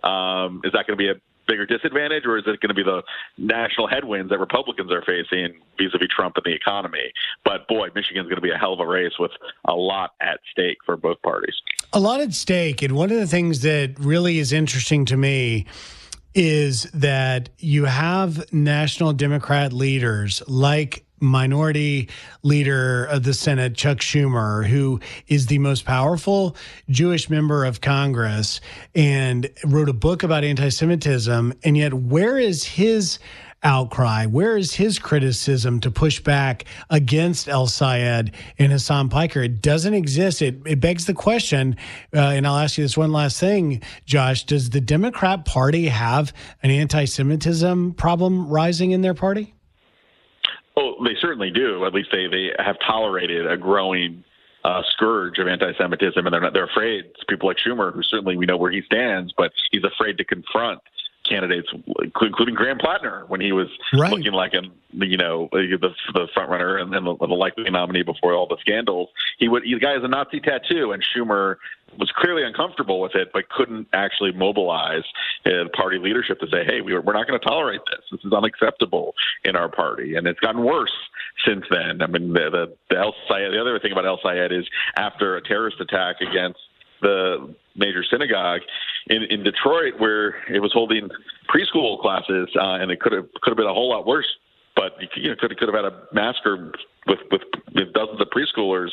Is that going to be a bigger disadvantage, or is it going to be the national headwinds that Republicans are facing vis-a-vis Trump and the economy? But boy, Michigan's going to be a hell of a race with a lot at stake for both parties. A lot at stake. And one of the things that really is interesting to me is that you have national Democrat leaders like Minority Leader of the Senate, Chuck Schumer, who is the most powerful Jewish member of Congress and wrote a book about anti-Semitism. And yet, where is his outcry? Where is his criticism to push back against El Sayed and Hassan Piker? It doesn't exist. It begs the question, and I'll ask you this one last thing, Josh. Does the Democrat Party have an anti-Semitism problem rising in their party? Oh, they certainly do. At least they have tolerated a growing scourge of anti-Semitism, and they're afraid. People like Schumer, who certainly we know where he stands, but he's afraid to confront candidates, including Graham Plattner, when he was looking like the front runner and then the likely nominee before all the scandals. The guy has a Nazi tattoo, and Schumer was clearly uncomfortable with it, but couldn't actually mobilize party leadership to say, hey, we're not going to tolerate this. This is unacceptable in our party. And it's gotten worse since then. I mean, the other thing about El Sayed is after a terrorist attack against the major synagogue in Detroit, where it was holding preschool classes, and it could have been a whole lot worse. But could have had a massacre with dozens of preschoolers,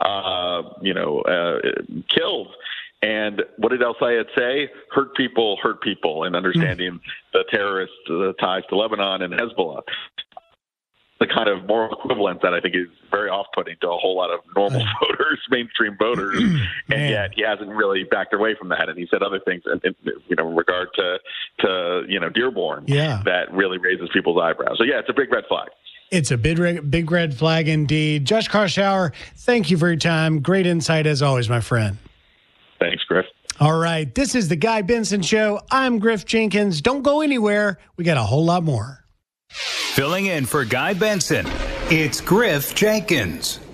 killed. And what did El Sayed say? Hurt people, and understanding the terrorist ties to Lebanon and Hezbollah. The kind of moral equivalence that I think is very off-putting to a whole lot of normal voters, mainstream voters, and yet he hasn't really backed away from that. And he said other things, in regard to Dearborn, that really raises people's eyebrows. So yeah, it's a big red flag. It's a big red flag indeed. Josh Kraushaar, thank you for your time. Great insight as always, my friend. Thanks, Griff. All right, this is the Guy Benson Show. I'm Griff Jenkins. Don't go anywhere. We got a whole lot more. Filling in for Guy Benson, it's Griff Jenkins.